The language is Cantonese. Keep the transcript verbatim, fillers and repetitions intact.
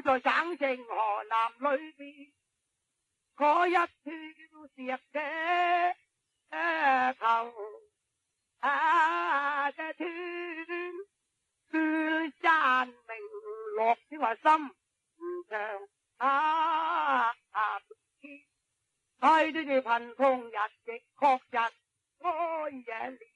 在省城河南裏邊，嗰一條石嘅頭啊嘅斷，斷山明落小話心唔長啊啊！睇呢啲貧窮日極確實哀嘢。